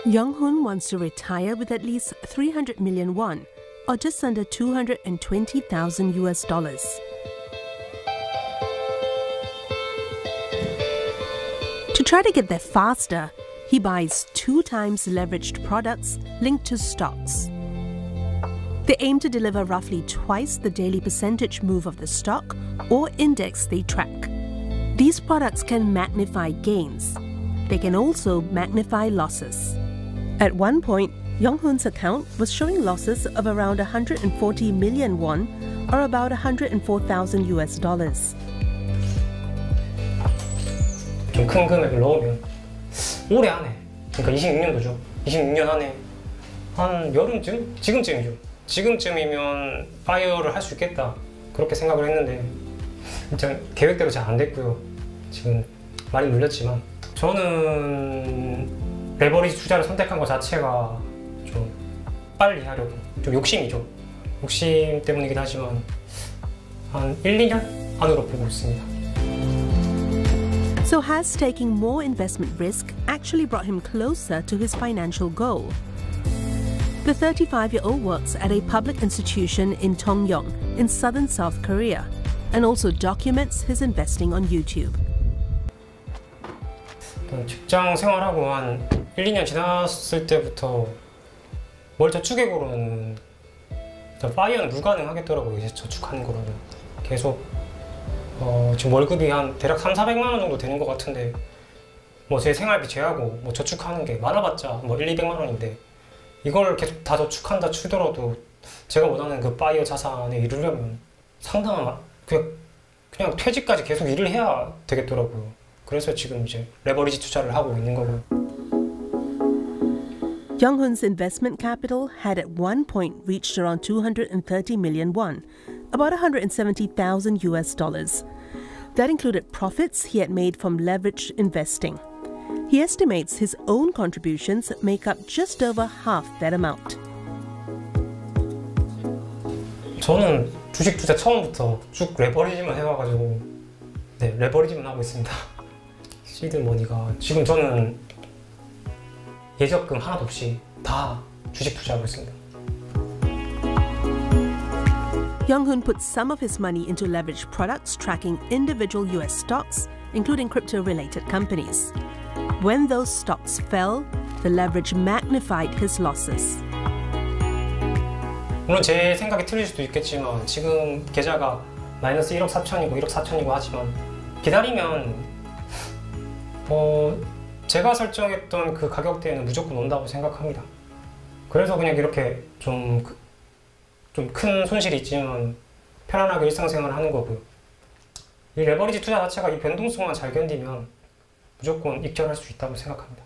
Young-hoon wants to retire with at least 300 million won, or just under 220,000 US dollars. To try to get there faster, he buys 2 times leveraged products linked to stocks. They aim to deliver roughly twice the daily percentage move of the stock or index they track. These products can magnify gains. They can also magnify losses. At one point, Young-hoon's account was showing losses of around 140 million won, or about 104,000 US dollars. 좀 큰 금액을 넣으면 올해 안에, 그러니까 26년도죠. 26년 안에 한 여름쯤? 지금쯤이죠. 지금쯤이면 파이어를 할 수 있겠다, 그렇게 생각을 했는데 진짜 계획대로 잘 안 됐고요. 지금 많이 눌렸지만 저는 레버리지 투자를 선택한 것 자체가 좀 빨리 하려고, 좀 욕심이죠. 욕심 때문이긴 하지만 한 1, 2년 안으로 보고 있습니다. So has taking more investment risk actually brought him closer to his financial goal? The 35-year-old works at a public institution in Tongyong in southern South Korea and also documents his investing on YouTube. 직장 생활하고 한 1, 2년 지났을 때부터 월 저축액으로는 파이어는 불가능하겠더라고요. 이제 저축하는 거로는 계속 지금 월급이 한 대략 300~400만 원 정도 되는 것 같은데 뭐 제 생활비 제하고 뭐 저축하는 게 많아봤자 뭐 100~200만 원인데 이걸 계속 다 저축한다 치더라도 제가 원하는 그 파이어 자산에 이르려면 상당한 그냥 퇴직까지 계속 일을 해야 되겠더라고요. 그래서 지금 이제 레버리지 투자를 하고 있는 거고요. Young-hoon's investment capital had at one point reached around 230 million won, about 170,000 US dollars. That included profits he had made from leveraged investing. He estimates his own contributions make up just over half that amount. 저는 주식 투자 처음부터 쭉 레버리지만 해와가지고 레버리지만 하고 있습니다. 시드머니가 지금 저는 예적금 하나도 없이 다 주식 투자하고 있습니다. Young-hoon put some of his money into leveraged products tracking individual US stocks, including crypto-related companies. When those stocks fell, the leverage magnified his losses. 물론 제 생각이 틀릴 수도 있겠지만 지금 계좌가 마이너스 1억 4천이고 1억 4천이고 하지만 기다리면 제가 설정했던 그 가격대에는 무조건 온다고 생각합니다. 그래서 그냥 이렇게 좀 큰 손실이 있지만 편안하게 일상생활을 하는 거고요. 이 레버리지 투자 자체가 이 변동성만 잘 견디면 무조건 익절할 수 있다고 생각합니다.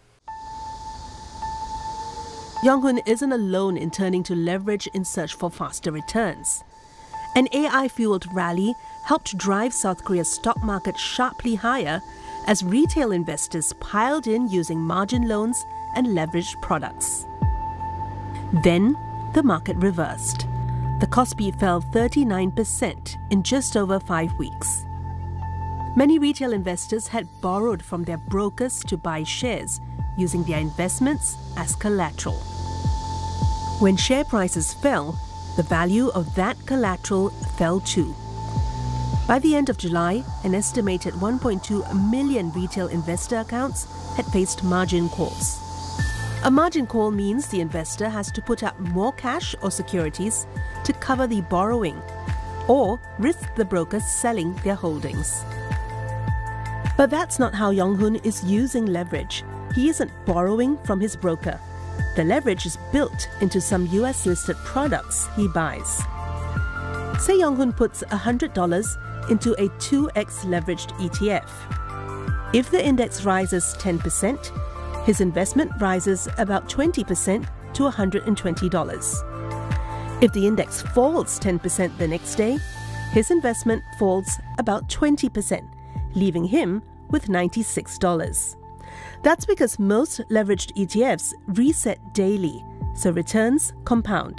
Young-hoon isn't alone in turning to leverage in search for faster returns. An AI-fueled rally helped drive South Korea's stock market sharply higher as retail investors piled in using margin loans and leveraged products. Then, the market reversed. The Kospi fell 39% in just over 5 weeks. Many retail investors had borrowed from their brokers to buy shares, using their investments as collateral. When share prices fell, the value of that collateral fell too. By the end of July, an estimated 1.2 million retail investor accounts had faced margin calls. A margin call means the investor has to put up more cash or securities to cover the borrowing, or risk the brokers selling their holdings. But that's not how Young-hoon is using leverage. He isn't borrowing from his broker. The leverage is built into some US-listed products he buys. Say Young-hoon puts $100 into a 2x leveraged ETF. If the index rises 10%, his investment rises about 20% to $120. If the index falls 10% the next day, his investment falls about 20%, leaving him with $96. That's because most leveraged ETFs reset daily, so returns compound.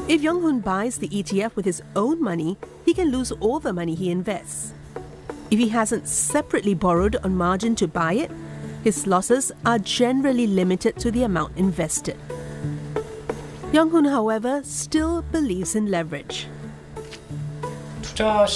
If Young-hoon buys the ETF with his own money, he can lose all the money he invests. If he hasn't separately borrowed on margin to buy it, his losses are generally limited to the amount invested. Young-hoon, however, still believes in leverage. 투자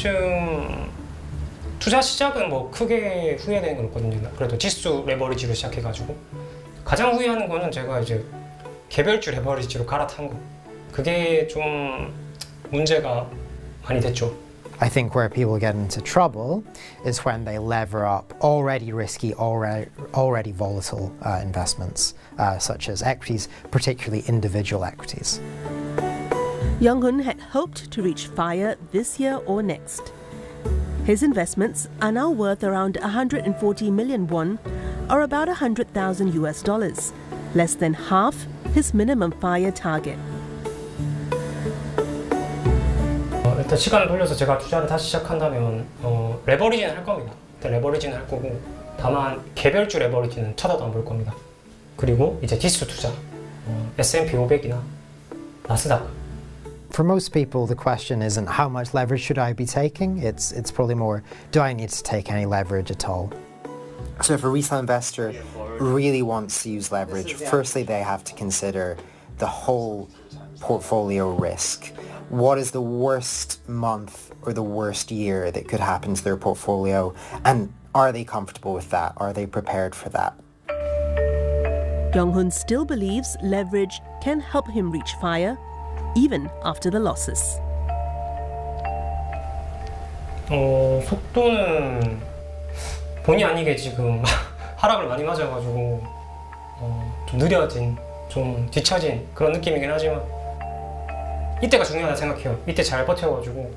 시작은 뭐 크게 후회되는 건 없거든요. 그래도 지수 레버리지로 시작해가지고 가장 후회하는 거는 제가 이제 개별주 레버리지로 갈아탄 거. 그게 좀 문제가 많이 됐죠. I think where people get into trouble is when they lever up already risky, already volatile investments, such as equities, particularly individual equities. Young-hoon had hoped to reach FIRE this year or next. His investments are now worth around 140 million won, or about $100,000, less than half his minimum FIRE target. 일단 시간을 돌려서 제가 투자를 다시 시작한다면 레버리지는 할 겁니다. 일단 레버리지는 할 거고 다만 개별주 레버리지는 쳐다도 안 볼 겁니다. 그리고 이제 지수 투자, S&P 500이나 나스닥. For most people, the question isn't how much leverage should I be taking? It's probably more, do I need to take any leverage at all? So if a retail investor really wants to use leverage, firstly they have to consider the whole portfolio risk. What is the worst month or the worst year that could happen to their portfolio? And are they comfortable with that? Are they prepared for that? Young-hoon still believes leverage can help him reach FIRE, even after the losses. 속도는 본의 아니게 지금 하락을 많이 맞아가지고 좀 느려진, 좀 뒤처진 그런 느낌이긴 하지만 이때가 중요하다 생각해요. 이때 잘 버텨가지고.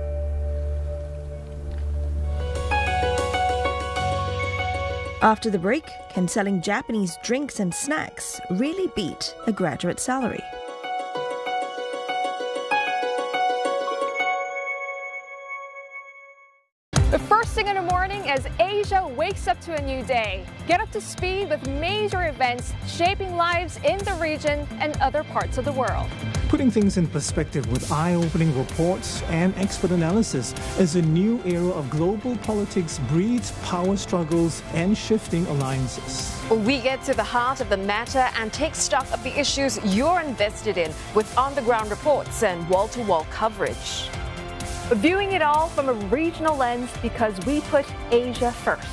After the break, can selling Japanese drinks and snacks really beat a graduate salary? The first thing in the morning as Asia wakes up to a new day. Get up to speed with major events shaping lives in the region and other parts of the world. Putting things in perspective with eye-opening reports and expert analysis as a new era of global politics breeds power struggles and shifting alliances. We get to the heart of the matter and take stock of the issues you're invested in with on-the-ground reports and wall-to-wall coverage. Viewing it all from a regional lens because we put Asia first.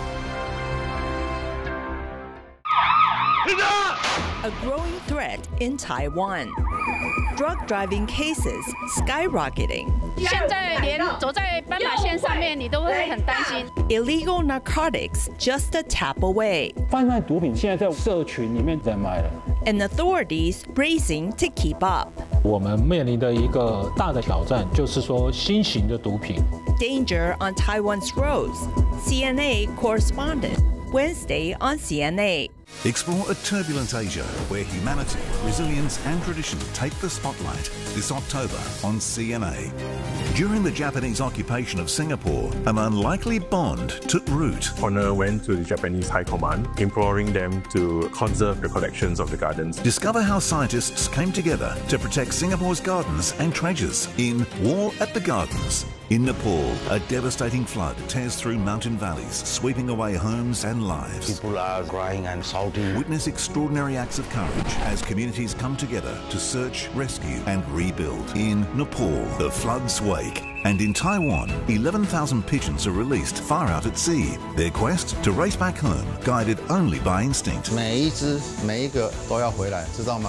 A growing threat in Taiwan. Drug driving cases skyrocketing. Illegal narcotics just a tap away. And authorities racing to keep up. 我们面临的一个大的挑战就是说新型的毒品。 Danger on Taiwan's roads. CNA correspondent. Wednesday on CNA. Explore a turbulent Asia where humanity, resilience and tradition take the spotlight this October on CNA. During the Japanese occupation of Singapore, an unlikely bond took root. Honor went to the Japanese High Command, imploring them to conserve the collections of the gardens. Discover how scientists came together to protect Singapore's gardens and treasures in War at the Gardens. In Nepal, a devastating flood tears through mountain valleys, sweeping away homes and lives. People are crying and shouting. Witness extraordinary acts of courage as communities come together to search, rescue and rebuild. In Nepal, the floods wake. And in Taiwan, 11,000 pigeons are released far out at sea. Their quest to race back home, guided only by instinct. 每一只每一个都要回来，知道吗？